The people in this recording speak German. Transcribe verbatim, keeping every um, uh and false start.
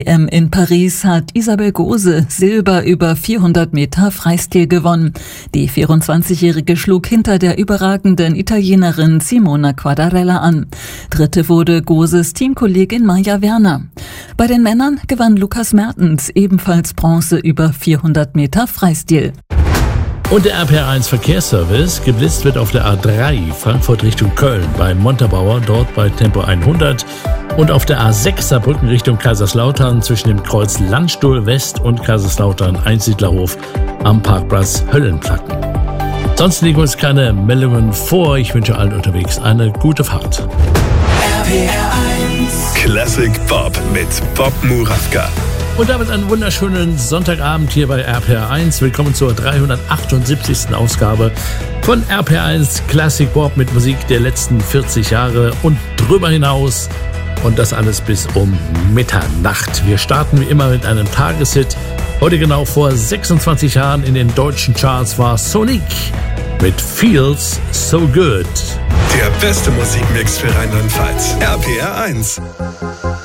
Ähm, in Paris hat Isabel Gose Silber über vierhundert Meter Freistil gewonnen. Die vierundzwanzigjährige schlug hinter der überragenden Italienerin Simona Quadarella an. Dritte wurde Goses Teamkollegin Maja Werner. Bei den Männern gewann Lukas Mertens ebenfalls Bronze über vierhundert Meter Freistil. Und der R P R eins Verkehrsservice. Geblitzt wird auf der A drei Frankfurt Richtung Köln bei Montabaur, dort bei Tempo hundert. Und auf der A sechs Saarbrücken Richtung Kaiserslautern zwischen dem Kreuz Landstuhl West und Kaiserslautern Einsiedlerhof am Parkplatz Höllenplatten. Sonst liegen uns keine Meldungen vor. Ich wünsche allen unterwegs eine gute Fahrt. R P R eins Classic Bob mit Bob Murawka. Und damit einen wunderschönen Sonntagabend hier bei R P R eins. Willkommen zur dreihundertachtundsiebzigsten Ausgabe von R P R eins Classic Bob mit Musik der letzten vierzig Jahre und drüber hinaus. Und das alles bis um Mitternacht. Wir starten wie immer mit einem Tageshit. Heute genau vor sechsundzwanzig Jahren in den deutschen Charts war Sonic mit Feels So Good. Der beste Musikmix für Rheinland-Pfalz. R P R eins.